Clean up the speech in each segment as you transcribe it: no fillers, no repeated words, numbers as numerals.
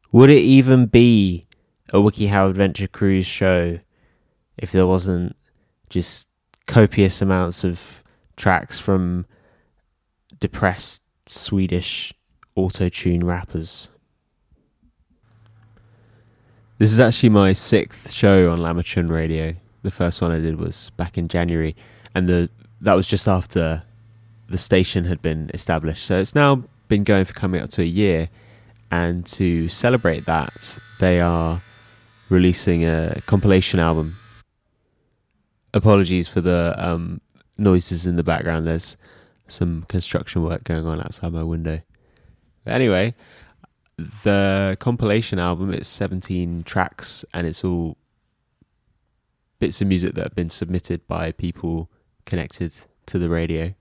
Would it even be a WikiHow Adventure Cruise show if there wasn't just copious amounts of tracks from depressed Swedish auto-tune rappers? This is actually my 6th show on Lamachun Radio. The first one I did was back in January, and that was just after the station had been established. So it's now been going for coming up to a year, and to celebrate that, they are releasing a compilation album. Apologies for the noises in the background. There's some construction work going on outside my window. But anyway, the compilation album, it's 17 tracks, and it's all bits of music that have been submitted by people connected to the radio.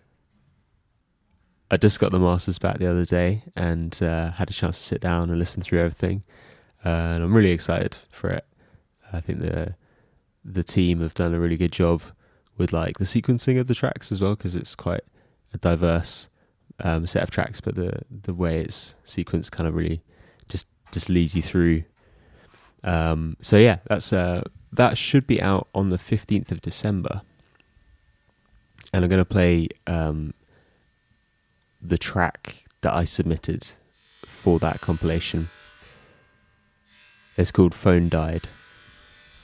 I just got the masters back the other day and had a chance to sit down and listen through everything, and I'm really excited for it. I think the team have done a really good job with like the sequencing of the tracks as well, because it's quite a diverse set of tracks, but the way it's sequenced kind of really just leads you through. So yeah, that should be out on the 15th of December, and I'm going to play the track that I submitted for that compilation. It's called Phone Died.